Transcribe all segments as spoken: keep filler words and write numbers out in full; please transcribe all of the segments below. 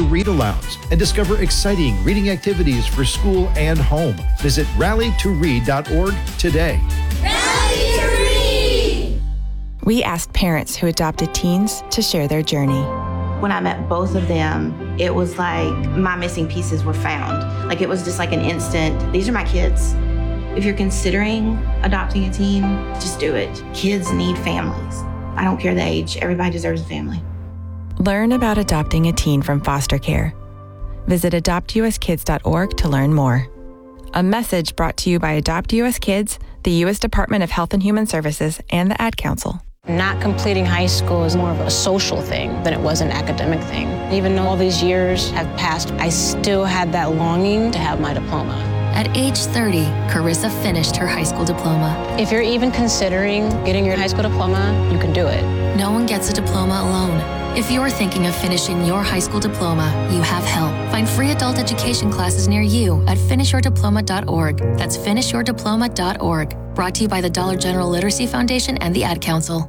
the read-alouds and discover exciting reading activities for school and home. Visit rally to read dot org today. Rally to Read! We asked parents who adopted teens to share their journey. When I met both of them, it was like my missing pieces were found. Like it was just like an instant, these are my kids. If you're considering adopting a teen, just do it. Kids need families. I don't care the age, everybody deserves a family. Learn about adopting a teen from foster care. Visit adopt u s kids dot org to learn more. A message brought to you by Adopt U S Kids, the U S Department of Health and Human Services, and the Ad Council. Not completing high school is more of a social thing than it was an academic thing. Even though all these years have passed, I still had that longing to have my diploma. At age thirty, Carissa finished her high school diploma. If you're even considering getting your high school diploma, you can do it. No one gets a diploma alone. If you're thinking of finishing your high school diploma, you have help. Find free adult education classes near you at finish your diploma dot org. That's finish your diploma dot org. Brought to you by the Dollar General Literacy Foundation and the Ad Council.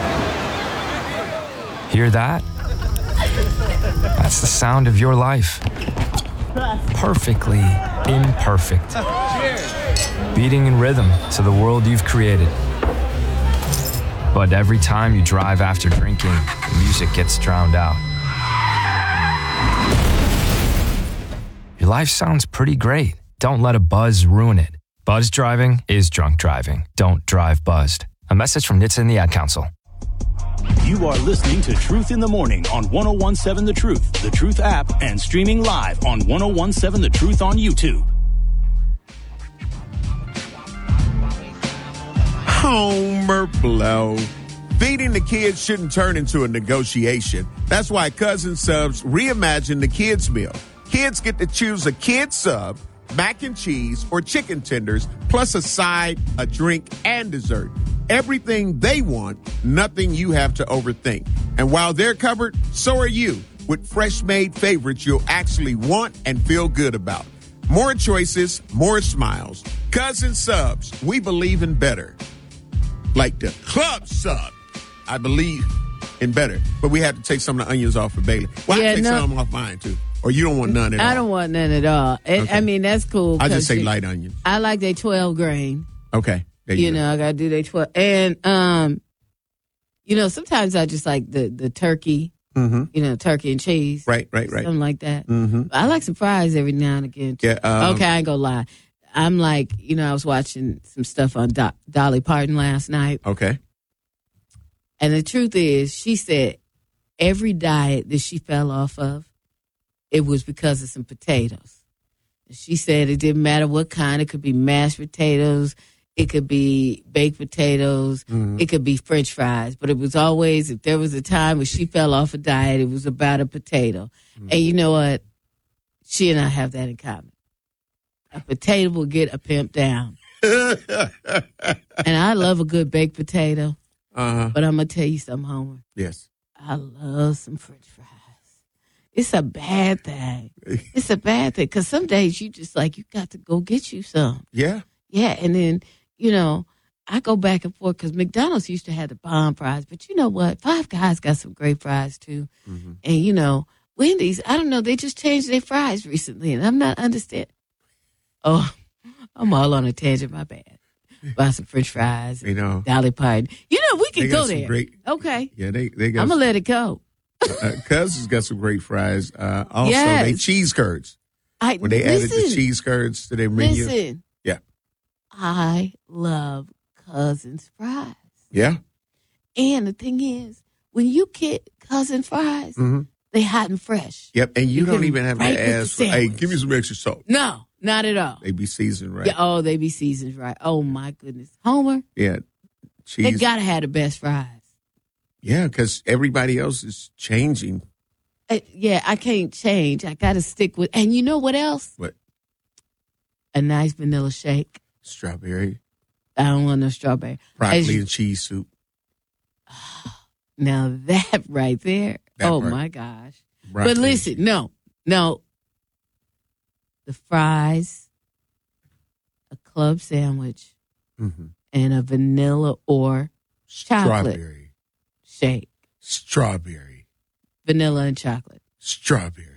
Hear that? That's the sound of your life. Perfectly imperfect. Beating in rhythm to the world you've created. But every time you drive after drinking, the music gets drowned out. Your life sounds pretty great. Don't let a buzz ruin it. Buzz driving is drunk driving. Don't drive buzzed. A message from N H T S A and the Ad Council. You are listening to Truth in the Morning on one oh one point seven The Truth, The Truth app, and streaming live on one oh one point seven The Truth on YouTube. Homer blow. Feeding the kids shouldn't turn into a negotiation. That's why Cousin Subs reimagined the kids' meal. Kids get to choose a kid sub, mac and cheese, or chicken tenders, plus a side, a drink, and dessert. Everything they want, nothing you have to overthink. And while they're covered, so are you, with fresh-made favorites you'll actually want and feel good about. More choices, more smiles. Cousin Subs, we believe in better. Like the club sub, I believe in better. But we had to take some of the onions off for Bailey. Well, Yeah, I take no- some off mine, too. Or you don't want none at all? I don't want none at all. It, Okay. I mean, that's cool. I just 'cause say you- light onions. I like they twelve grain. Okay. There you You go. know, I got to do they twelve. And, um, you know, sometimes I just like the, the turkey, Mm-hmm. you know, turkey and cheese. Right, right, right. Something like that. Mm-hmm. I like some fries every now and again. Too. Yeah, um, okay, I ain't gonna lie. I'm like, you know, I was watching some stuff on Do- Dolly Parton last night. Okay. And the truth is, she said every diet that she fell off of, it was because of some potatoes. She said it didn't matter what kind. It could be mashed potatoes. It could be baked potatoes. Mhm. It could be French fries. But it was always, if there was a time when she fell off a diet, it was about a potato. Mhm. And you know what? She and I have that in common. A potato will get a pimp down. And I love a good baked potato. Uh-huh. But I'm going to tell you something, Homer. Yes. I love some French fries. It's a bad thing. It's a bad thing. Because some days you just like, you got to go get you some. Yeah. Yeah. And then, you know, I go back and forth because McDonald's used to have the bomb fries. But you know what? Five Guys got some great fries, too. Mm-hmm. And, you know, Wendy's, I don't know, they just changed their fries recently. And I'm not understanding. Oh, I'm all on a tangent. My bad. Buy some French fries. You know. Dolly Parton. You know, we They can got go some there. great- Okay. Yeah, they, they got I'm going to let it go. uh, Cousins got some great fries. Uh, also, Yes. they cheese curds. I, When they added the listen, cheese curds to their menu. Listen. Yeah. I love Cousins fries. Yeah. And the thing is, when you get Cousin fries, Mm-hmm. they hot and fresh. Yep. And you, You don't can even have right to with the ask, for, hey, sandwich. give me some extra salt. No, not at all. They be seasoned right. Yeah, oh, they be seasoned right. Oh, my goodness. Homer, Yeah. they Cheese. got to have the best fries. Yeah, because everybody else is changing. Uh, yeah, I can't change. I got to stick with. And you know what else? What? A nice vanilla shake. Strawberry, I don't want no strawberry. broccoli As you- and cheese soup. Now that right there. That oh part. my gosh. Broccoli But and listen, no, no. The fries, a club sandwich, Mhm. and a vanilla or chocolate Strawberry. shake. Strawberry. Vanilla and chocolate. Strawberry.